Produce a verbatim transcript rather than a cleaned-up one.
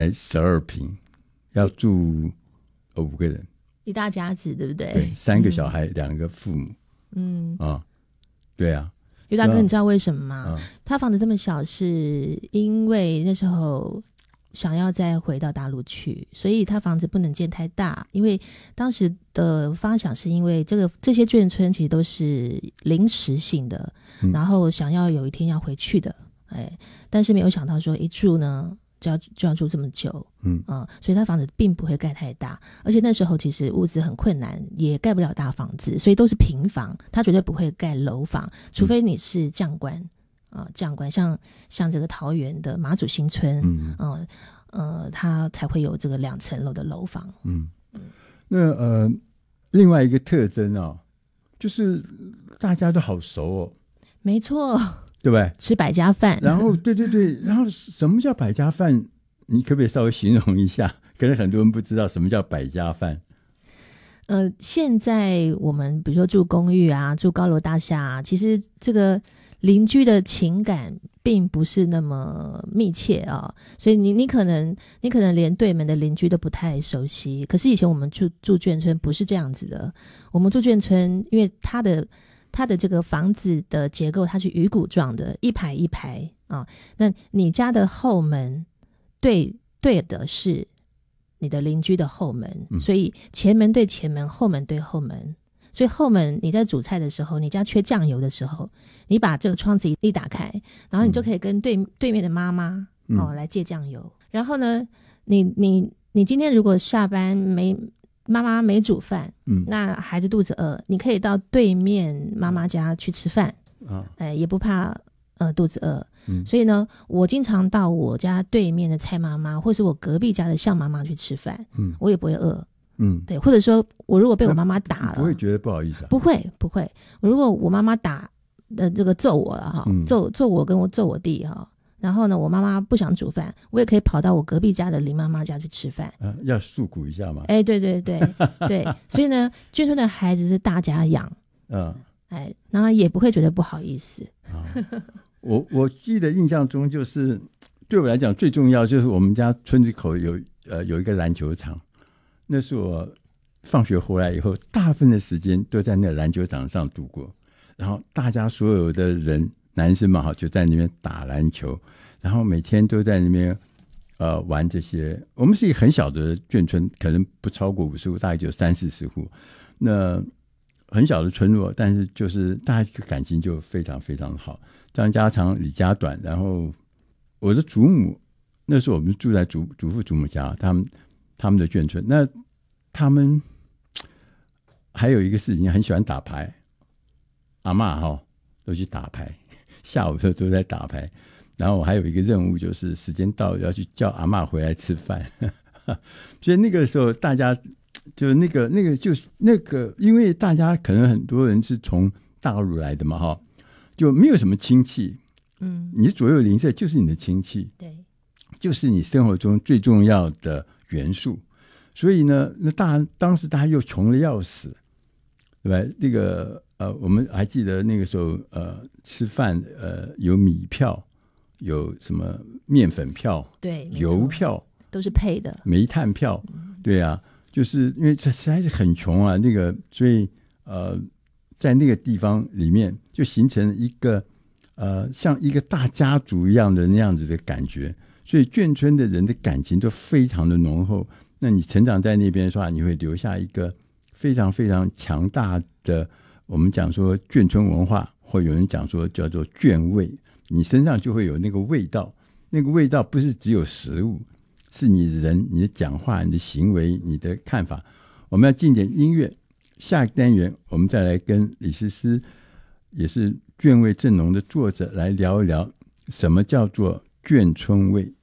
十二坪，要住五个人， 一大家子，对不对？ 对，三个小孩，嗯、两个父母。 嗯啊、哦，对啊。 于大哥，你知道为什么吗？ 嗯、 他房子这么小，是因为那时候想要再回到大陆去，所以他房子不能建太大。因为当时的发想是因为这个这些眷村其实都是临时性的，嗯、然后想要有一天要回去的，哎，但是没有想到说一住呢就要就要住这么久，嗯嗯，所以他房子并不会盖太大，而且那时候其实物资很困难，也盖不了大房子，所以都是平房，他绝对不会盖楼房，除非你是将官啊、呃，将官像像这个桃园的马祖新村，嗯呃呃，他才会有这个两层楼的楼房。 嗯，那呃，另外一个特征啊、哦，就是大家都好熟哦。 没错。 对不对？ 吃百家饭， 然后对对对，然后什么叫百家饭？你可不可以稍微形容一下？可能很多人不知道什么叫百家饭。 呃，现在我们比如说住公寓啊，住高楼大厦啊，其实这个邻居的情感并不是那么密切啊，所以你你可能你可能连对门的邻居都不太熟悉。可是以前我们住住眷村不是这样子的，我们住眷村，因为它的它的这个房子的结构它是鱼骨状的，一排一排啊。那你家的后门对对的是你的邻居的后门、嗯、所以前门对前门，后门对后门。所以后门你在煮菜的时候，你家缺酱油的时候，你把这个窗子一打开，然后你就可以跟对、嗯、对面的妈妈哦、嗯、来借酱油。然后呢，你你你今天如果下班没妈妈没煮饭，嗯，那孩子肚子饿，你可以到对面妈妈家去吃饭，啊，哎，也不怕呃肚子饿，嗯，所以呢，我经常到我家对面的蔡妈妈，或是我隔壁家的向妈妈去吃饭，嗯，我也不会饿，嗯，对，或者说我如果被我妈妈打了， 不会觉得不好意思啊？ 不会不会，如果我妈妈打的、呃、这个揍我了哈，嗯、揍揍我跟我揍我弟哈。然后呢，我妈妈不想煮饭，我也可以跑到我隔壁家的林妈妈家去吃饭。 啊，要诉苦一下嘛。 哎，对对对对，所以呢，眷村的孩子是大家养，嗯，哎，然后也不会觉得不好意思。 啊、我我记得印象中就是，对我来讲最重要就是我们家村子口有呃有一个篮球场，那是我放学回来以后，大部分的时间都在那个篮球场上度过，然后大家所有的人。男生嘛，就在那边打篮球，然后每天都在那边呃玩这些。我们是一个很小的眷村，可能不超过五十户，大概就三四十户。那很小的村落，但是就是大家感情就非常非常好，张家长李家短。然后我的祖母那时候我们住在祖祖父祖母家，他们他们的眷村，那他们还有一个事情，很喜欢打牌，阿嬷哈都去打牌。下午的时候都在打牌，然后我还有一个任务，就是时间到要去叫阿嬷回来吃饭。所以那个时候大家就那个那个就是那个，因为大家可能很多人是从大陆来的嘛，哈，就没有什么亲戚，嗯，你左右邻舍就是你的亲戚， 对， 就是你生活中最重要的元素。所以呢，那大当时大家又穷得要死，对吧？那个。呃，我们还记得那个时候，呃，吃饭，呃，有米票，有什么面粉票， 对， 油票都是配的， 煤炭票，嗯、对啊，就是因为这实在是很穷啊，那个，所以呃，在那个地方里面就形成一个呃，像一个大家族一样的那样子的感觉，所以眷村的人的感情都非常的浓厚。那你成长在那边的话，你会留下一个非常非常强大的。我们讲说眷村文化，或有人讲说叫做眷味，你身上就会有那个味道。那个味道不是只有食物，是你人、你的讲话、你的行为、你的看法。我们要进点音乐，下一个单元我们再来跟李诗诗，也是眷味正浓的作者来聊一聊，什么叫做眷村味。